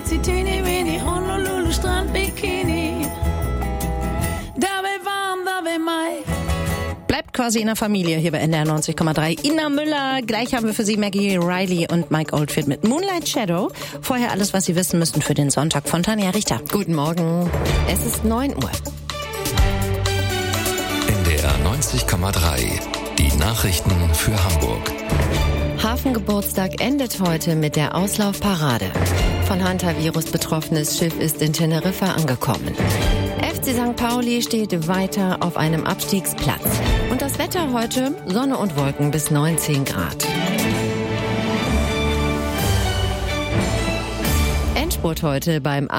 ragazzi teeny weeny, Honolulu Strand Bikini. Dove warm, dove mai. Bleibt quasi in der Familie hier bei NDR 90,3. Ina Müller, gleich haben wir für Sie Maggie Riley und Mike Oldfield mit Moonlight Shadow. Vorher alles, was Sie wissen müssen für den Sonntag von Tanja Richter. Guten Morgen, es ist 9 Uhr. NDR 90,3, die Nachrichten für Hamburg. Hafengeburtstag endet heute mit der Auslaufparade. Von Hantavirus betroffenes Schiff ist in Teneriffa angekommen. FC St. Pauli steht weiter auf einem Abstiegsplatz. Und das Wetter heute, Sonne und Wolken bis 19 Grad. Endspurt heute beim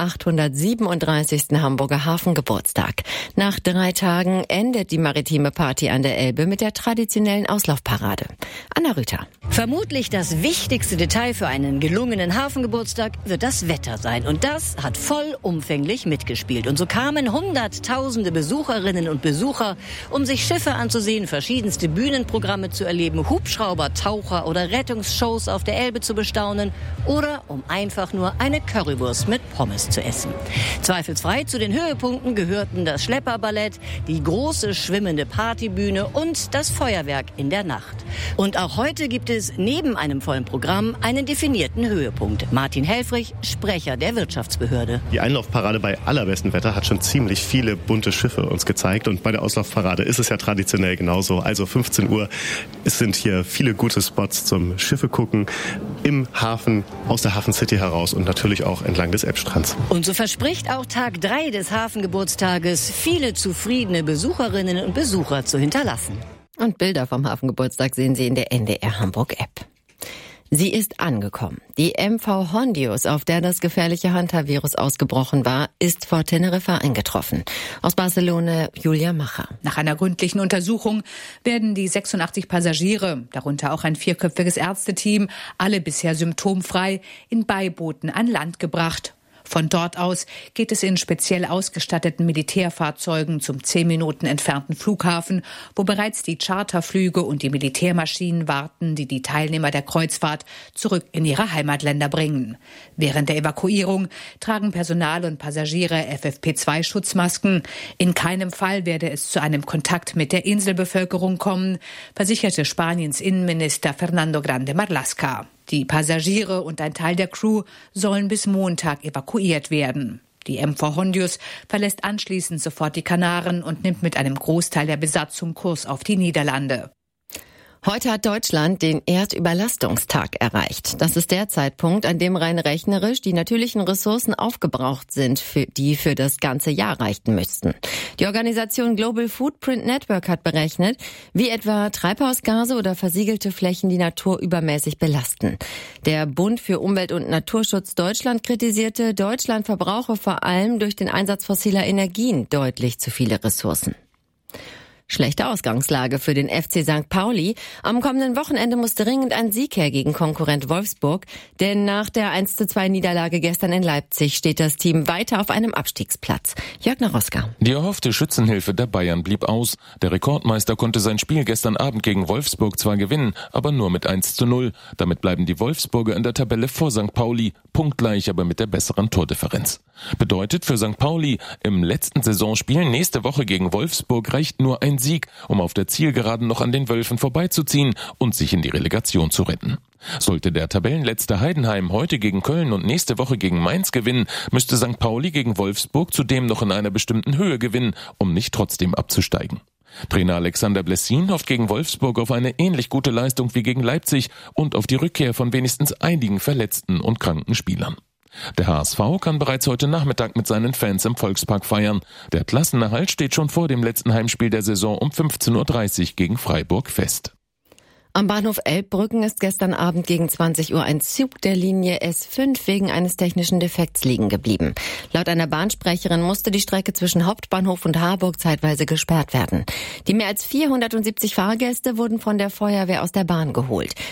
837. Hamburger Hafengeburtstag. Nach 3 Tagen endet die maritime Party an der Elbe mit der traditionellen Auslaufparade. Anna Rüther. Vermutlich das wichtigste Detail für einen gelungenen Hafengeburtstag wird das Wetter sein. Und das hat vollumfänglich mitgespielt. Und so kamen Hunderttausende Besucherinnen und Besucher, um sich Schiffe anzusehen, verschiedenste Bühnenprogramme zu erleben, Hubschrauber, Taucher oder Rettungsshows auf der Elbe zu bestaunen oder um einfach nur eine Currywurst mit Pommes zu essen. Zweifelsfrei zu den Höhepunkten gehörten das Schlepperballett, die große schwimmende Partybühne und das Feuerwerk in der Nacht. Und auch heute gibt es neben einem vollen Programm einen definierten Höhepunkt. Martin Helfrich, Sprecher der Wirtschaftsbehörde. Die Einlaufparade bei allerbestem Wetter hat schon ziemlich viele bunte Schiffe uns gezeigt. Und bei der Auslaufparade ist es ja traditionell genauso. Also 15 Uhr, es sind hier viele gute Spots zum Schiffe gucken im Hafen, aus der Hafen City heraus und natürlich auch entlang des Elbstrands. Und so verspricht auch Tag 3 des Hafengeburtstages viele zufriedene Besucherinnen und Besucher zu hinterlassen. Und Bilder vom Hafengeburtstag sehen Sie in der NDR Hamburg App. Sie ist angekommen. Die MV Hondius, auf der das gefährliche Hantavirus ausgebrochen war, ist vor Teneriffa eingetroffen. Aus Barcelona Julia Macher. Nach einer gründlichen Untersuchung werden die 86 Passagiere, darunter auch ein 4-köpfiges Ärzteteam, alle bisher symptomfrei, in Beibooten an Land gebracht. Von dort aus geht es in speziell ausgestatteten Militärfahrzeugen zum 10 Minuten entfernten Flughafen, wo bereits die Charterflüge und die Militärmaschinen warten, die die Teilnehmer der Kreuzfahrt zurück in ihre Heimatländer bringen. Während der Evakuierung tragen Personal und Passagiere FFP2-Schutzmasken. In keinem Fall werde es zu einem Kontakt mit der Inselbevölkerung kommen, versicherte Spaniens Innenminister Fernando Grande Marlaska. Die Passagiere und ein Teil der Crew sollen bis Montag evakuiert werden. Die MV Hondius verlässt anschließend sofort die Kanaren und nimmt mit einem Großteil der Besatzung Kurs auf die Niederlande. Heute hat Deutschland den Erdüberlastungstag erreicht. Das ist der Zeitpunkt, an dem rein rechnerisch die natürlichen Ressourcen aufgebraucht sind, die für das ganze Jahr reichen müssten. Die Organisation Global Footprint Network hat berechnet, wie etwa Treibhausgase oder versiegelte Flächen die Natur übermäßig belasten. Der Bund für Umwelt- und Naturschutz Deutschland kritisierte, Deutschland verbrauche vor allem durch den Einsatz fossiler Energien deutlich zu viele Ressourcen. Schlechte Ausgangslage für den FC St. Pauli. Am kommenden Wochenende muss dringend ein Sieg her gegen Konkurrent Wolfsburg, denn nach der 1:2-Niederlage gestern in Leipzig steht das Team weiter auf einem Abstiegsplatz. Jörg Naroska. Die erhoffte Schützenhilfe der Bayern blieb aus. Der Rekordmeister konnte sein Spiel gestern Abend gegen Wolfsburg zwar gewinnen, aber nur mit 1:0. Damit bleiben die Wolfsburger in der Tabelle vor St. Pauli, punktgleich, aber mit der besseren Tordifferenz. Bedeutet für St. Pauli, im letzten Saisonspiel nächste Woche gegen Wolfsburg reicht nur ein Sieg, um auf der Zielgeraden noch an den Wölfen vorbeizuziehen und sich in die Relegation zu retten. Sollte der Tabellenletzte Heidenheim heute gegen Köln und nächste Woche gegen Mainz gewinnen, müsste St. Pauli gegen Wolfsburg zudem noch in einer bestimmten Höhe gewinnen, um nicht trotzdem abzusteigen. Trainer Alexander Blessin hofft gegen Wolfsburg auf eine ähnlich gute Leistung wie gegen Leipzig und auf die Rückkehr von wenigstens einigen verletzten und kranken Spielern. Der HSV kann bereits heute Nachmittag mit seinen Fans im Volkspark feiern. Der Klassenerhalt steht schon vor dem letzten Heimspiel der Saison um 15:30 Uhr gegen Freiburg fest. Am Bahnhof Elbbrücken ist gestern Abend gegen 20 Uhr ein Zug der Linie S5 wegen eines technischen Defekts liegen geblieben. Laut einer Bahnsprecherin musste die Strecke zwischen Hauptbahnhof und Harburg zeitweise gesperrt werden. Die mehr als 470 Fahrgäste wurden von der Feuerwehr aus der Bahn geholt.